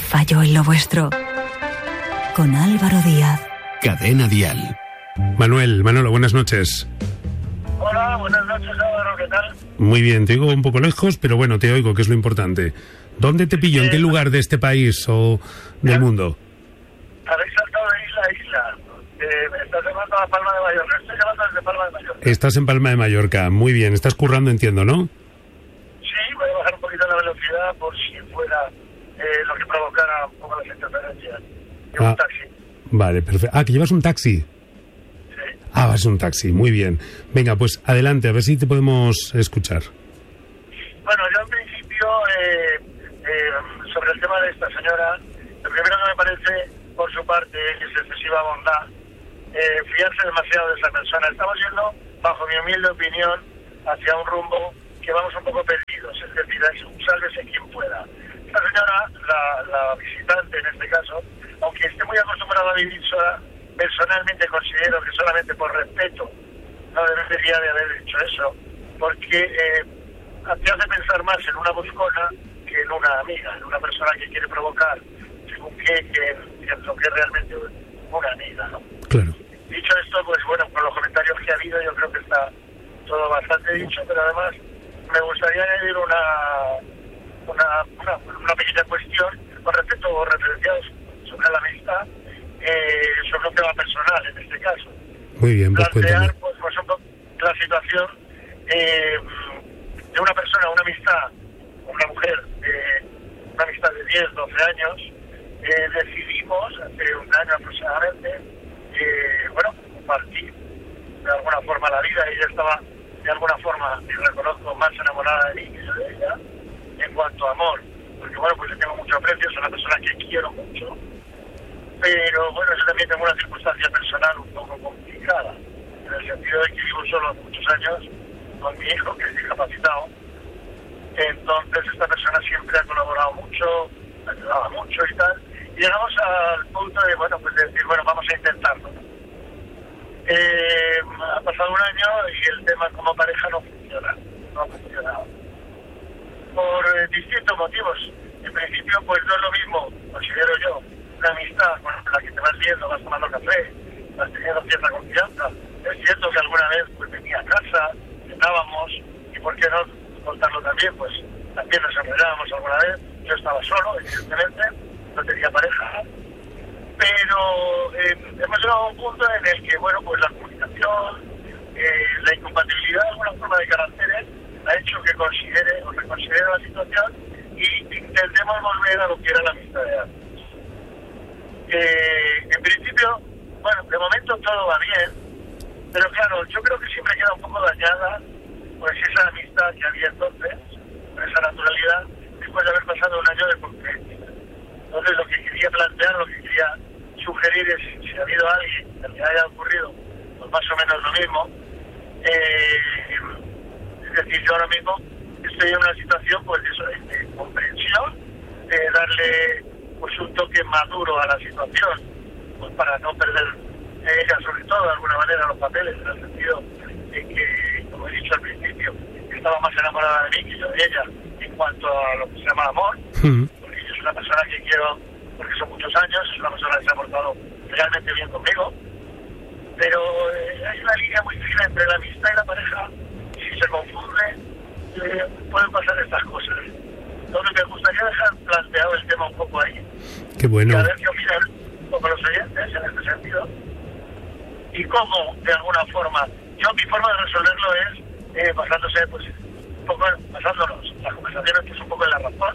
falló en lo vuestro. Con Álvaro Díaz. Cadena Dial. Manolo, buenas noches. Hola, buenas noches, Álvaro, ¿qué tal? Muy bien, te oigo un poco lejos, pero bueno, te oigo, que es lo importante. ¿Dónde te pillo? ¿En qué lugar de este país o del mundo? Habéis saltado de isla a isla. Estás llamando a Palma de Mallorca. Estoy llamando desde Palma de Mallorca. Estás en Palma de Mallorca, muy bien. Estás currando, entiendo, ¿no? Sí, voy a bajar un poquito la velocidad por si fuera lo que provocara un poco las interferencias. Llevo un taxi. Vale, perfecto. Ah, ¿que llevas un taxi? Sí. Ah, vas en un taxi, muy bien. Venga, pues adelante, a ver si te podemos escuchar. Bueno, yo en principio, sobre el tema de esta señora, lo primero que me parece, por su parte, es excesiva bondad, fiarse demasiado de esa persona. Estamos yendo, bajo mi humilde opinión, hacia un rumbo que vamos un poco perdidos, es decir, es un sálvese quien pueda. Esta señora, la visitante en este caso, aunque esté muy acostumbrada a vivir sola, personalmente considero que solamente por respeto no debería de haber hecho eso, porque te hace pensar más en una buscona que en una amiga, en una persona que quiere provocar, según que en lo que es realmente una amiga, ¿no? Claro. Dicho esto, pues bueno, con los comentarios que ha habido, yo creo que está todo bastante dicho, pero además me gustaría añadir una pequeña cuestión con respecto a referenciados sobre la amistad, sobre un tema personal en este caso. Muy bien, pues plantear cuéntame. pues un poco la situación de una persona, una amistad, una mujer, una amistad de 10, 12 años, decidimos hace un año aproximadamente, compartir de alguna forma la vida. Ella estaba de alguna forma, y reconozco, más enamorada de mí que yo de ella, en cuanto a amor, porque bueno, pues le tengo mucho aprecio, es una persona que quiero mucho, pero bueno, yo también tengo una circunstancia personal un poco complicada, en el sentido de que vivo solo hace muchos años con mi hijo, que es discapacitado. Entonces esta persona siempre ha colaborado mucho, ayudaba mucho y tal, y llegamos al punto de, de decir, vamos a intentarlo. Ha pasado un año y el tema como pareja no ha funcionado. Por distintos motivos. En principio, pues no es lo mismo, considero yo, una amistad con la que te vas viendo, vas tomando café, vas teniendo cierta confianza. Es cierto que alguna vez pues venía a casa, cenábamos, y por qué no contarlo también, pues también nos enredábamos alguna vez. Yo estaba solo, evidentemente, no tenía pareja, pero hemos llegado a un punto en el que, pues la comunicación, la incompatibilidad de alguna forma de caracteres ha hecho que considere o reconsidere la situación y intentemos volver a lo que era la amistad de antes. En principio, de momento todo va bien, pero claro, yo creo que siempre queda un poco dañada pues esa amistad que había entonces, esa naturalidad, después de haber pasado un año de convivencia. Entonces lo que quería plantear, lo que quería sugerir es, si ha habido alguien que le haya ocurrido pues más o menos lo mismo, es decir, yo ahora mismo estoy en una situación pues de comprensión, de darle pues un toque maduro a la situación, pues para no perder ella sobre todo de alguna manera los papeles, en el sentido de que, como he dicho al principio, estaba más enamorada de mí que yo de ella en cuanto a lo que se llama amor, porque ella es una persona que quiero porque son muchos años, es una persona que se ha portado realmente bien conmigo, pero hay una línea muy fina entre la amistad y la pareja. Si se confunde, pueden pasar estas cosas. Entonces me gustaría dejar planteado el tema un poco ahí. Qué bueno. Y a ver qué opinan un poco los oyentes en este sentido. Y cómo, de alguna forma, mi forma de resolverlo es basándose, pues, un poco, basándonos las conversaciones, pues un poco en la razón,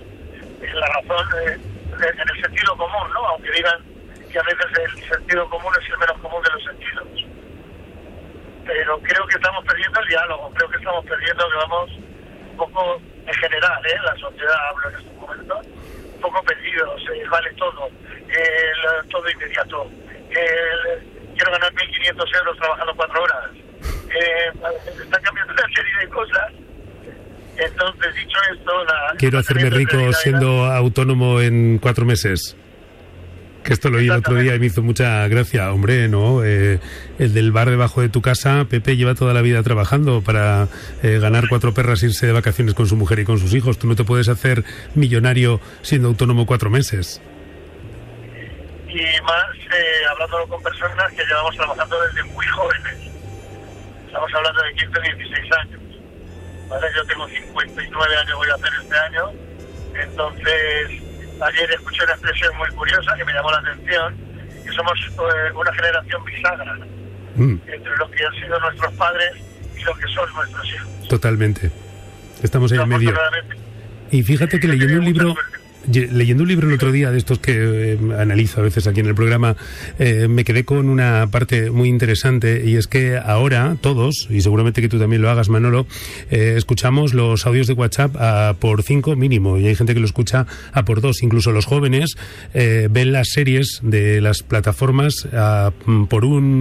en el sentido común, ¿no? Aunque digan que a veces el sentido común es el menos común de los sentidos. Pero creo que estamos perdiendo el diálogo, creo que estamos perdiendo, que vamos un poco en general, la sociedad, hablo en estos momentos, un poco perdidos, vale todo, todo inmediato, quiero ganar 1.500 euros trabajando 4 horas, están cambiando una serie de cosas. Entonces, dicho esto, quiero hacerme rico siendo autónomo en 4 meses. Que esto lo oí el otro día y me hizo mucha gracia. Hombre, ¿no? El del bar debajo de tu casa, Pepe lleva toda la vida trabajando para ganar 4 perras, irse de vacaciones con su mujer y con sus hijos. Tú no te puedes hacer millonario siendo autónomo 4 meses. y más hablándolo con personas que llevamos trabajando desde muy jóvenes. Estamos hablando de 15 o 16 años. ¿Vale? Yo tengo 59 años, voy a hacer este año. Entonces, ayer escuché una expresión muy curiosa que me llamó la atención, que somos una generación bisagra entre lo que han sido nuestros padres y lo que son nuestros hijos. Totalmente. Estamos ahí en medio. Y fíjate que leyendo un libro el otro día, de estos que analizo a veces aquí en el programa, me quedé con una parte muy interesante, y es que ahora todos, y seguramente que tú también lo hagas, Manolo, escuchamos los audios de WhatsApp a por 5 mínimo, y hay gente que lo escucha a por 2. Incluso los jóvenes ven las series de las plataformas por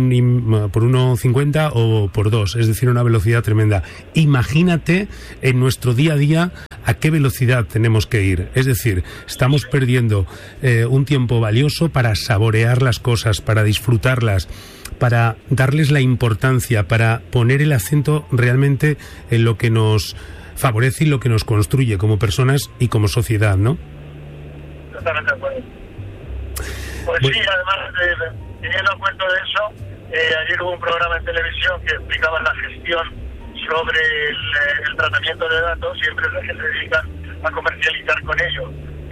1,50 o por 2, es decir, una velocidad tremenda. Imagínate en nuestro día a día a qué velocidad tenemos que ir. Es decir, estamos perdiendo un tiempo valioso para saborear las cosas, para disfrutarlas, para darles la importancia, para poner el acento realmente en lo que nos favorece y lo que nos construye como personas y como sociedad, ¿no? Totalmente de acuerdo. Pues sí, además, teniendo en cuenta de eso, ayer hubo un programa en televisión que explicaba la gestión sobre el tratamiento de datos y empresas que se dedican a comercializar con ello.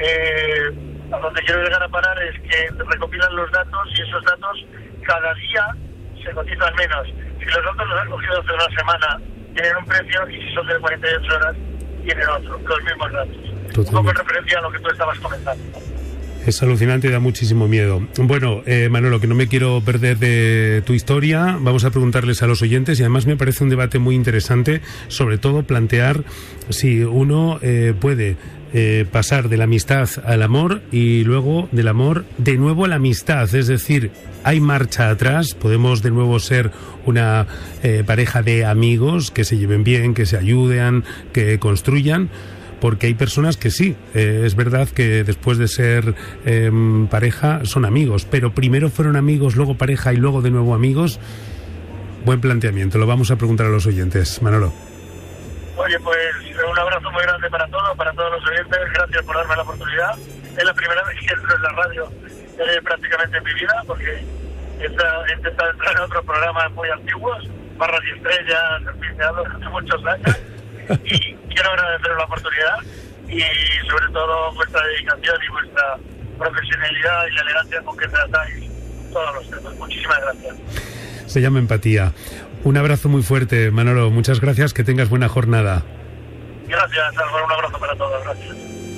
A donde quiero llegar a parar es que recopilan los datos y esos datos cada día se cotizan menos. Si los datos los han cogido hace una semana, tienen un precio, y si son de 48 horas, tienen otro, los mismos datos. Totalmente. Un poco en referencia a lo que tú estabas comentando. Es alucinante y da muchísimo miedo. Bueno, Manolo, que no me quiero perder de tu historia, vamos a preguntarles a los oyentes, y además me parece un debate muy interesante, sobre todo plantear si uno puede pasar de la amistad al amor y luego del amor de nuevo a la amistad. Es decir, hay marcha atrás, podemos de nuevo ser una pareja de amigos que se lleven bien, que se ayuden, que construyan. Porque hay personas que sí, es verdad que después de ser pareja son amigos, pero primero fueron amigos, luego pareja y luego de nuevo amigos. Buen planteamiento, lo vamos a preguntar a los oyentes. Manolo. Oye, pues un abrazo muy grande para todos los oyentes, gracias por darme la oportunidad. Es la primera vez que entro en la radio prácticamente en mi vida, porque he intentado entrar en otros programas muy antiguos, Barras y Estrellas, en fin, hace muchos años. Y quiero agradeceros la oportunidad y sobre todo vuestra dedicación y vuestra profesionalidad y la elegancia con que tratáis todos los temas. Muchísimas gracias. Se llama empatía. Un abrazo muy fuerte, Manolo. Muchas gracias, que tengas buena jornada. Gracias, Álvaro. Un abrazo para todos. Gracias.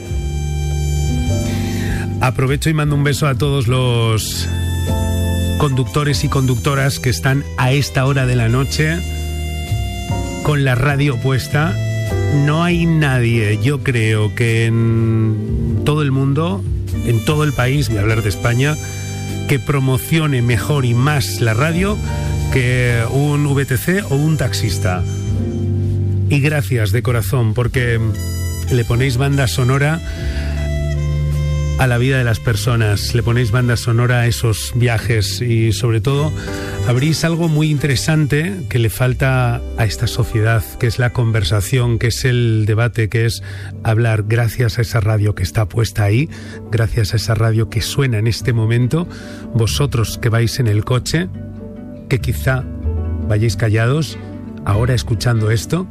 Aprovecho y mando un beso a todos los conductores y conductoras que están a esta hora de la noche con la radio puesta. No hay nadie, yo creo, que en todo el mundo, en todo el país, voy a hablar de España, que promocione mejor y más la radio que un VTC o un taxista. Y gracias de corazón, porque le ponéis banda sonora a la vida de las personas, le ponéis banda sonora a esos viajes, y sobre todo abrís algo muy interesante que le falta a esta sociedad, que es la conversación, que es el debate, que es hablar. Gracias a esa radio que está puesta ahí, gracias a esa radio que suena en este momento, vosotros que vais en el coche, que quizá vayáis callados, ahora escuchando esto,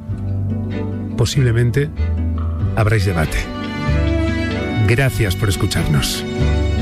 posiblemente habráis debate. Gracias por escucharnos.